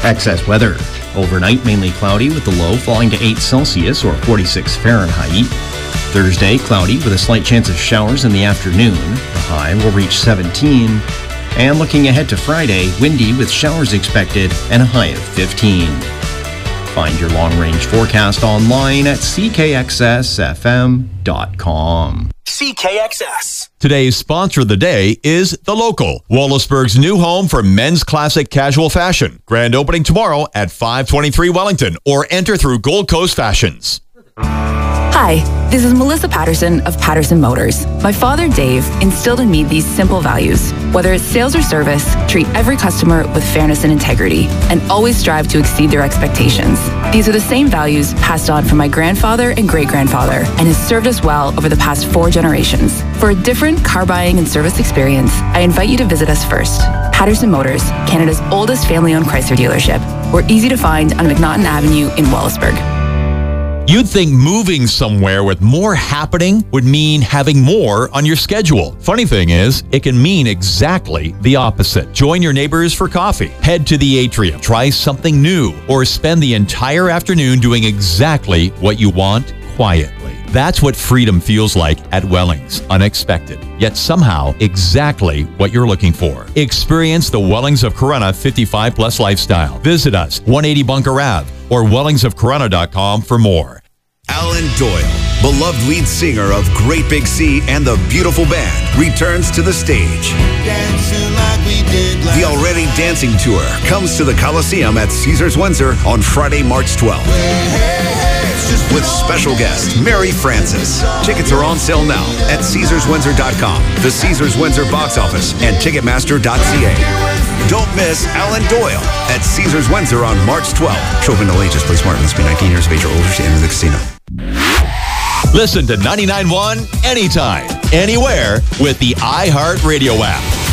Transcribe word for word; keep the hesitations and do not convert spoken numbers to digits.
Excess weather. Overnight, mainly cloudy with the low falling to eight Celsius or forty-six Fahrenheit. Thursday, cloudy with a slight chance of showers in the afternoon. The high will reach seventeen. And looking ahead to Friday, windy with showers expected and a high of fifteen. Find your long-range forecast online at c k x s f m dot com. C K X S. Today's sponsor of the day is The Local, Wallaceburg's new home for men's classic casual fashion. Grand opening tomorrow at five twenty-three Wellington, or enter through Gold Coast Fashions. Hi, this is Melissa Patterson of Patterson Motors. My father, Dave, instilled in me these simple values. Whether it's sales or service, treat every customer with fairness and integrity, and always strive to exceed their expectations. These are the same values passed on from my grandfather and great-grandfather, and has served us well over the past four generations. For a different car buying and service experience, I invite you to visit us first. Patterson Motors, Canada's oldest family-owned Chrysler dealership. We're easy to find on McNaughton Avenue in Wallaceburg. You'd think moving somewhere with more happening would mean having more on your schedule. Funny thing is, it can mean exactly the opposite. Join your neighbors for coffee, head to the atrium, try something new, or spend the entire afternoon doing exactly what you want quietly. That's what freedom feels like at Wellings. Unexpected, yet somehow exactly what you're looking for. Experience the Wellings of Corunna fifty-five plus lifestyle. Visit us, one eighty Bunker Ave, or wellings of corunna dot com for more. Alan Doyle, beloved lead singer of Great Big Sea and the Beautiful Band, returns to the stage. The Already Dancing Tour comes to the Coliseum at Caesars Windsor on Friday, March twelfth. With special guest Mary Francis. Tickets are on sale now at caesars windsor dot com, the Caesars Windsor box office, and ticketmaster dot c a. Don't miss Alan Doyle at Caesars Windsor on March twelfth. Children no ages, play smart, must be nineteen years of age or older to enter the casino. Listen to ninety-nine point one anytime, anywhere with the iHeartRadio app.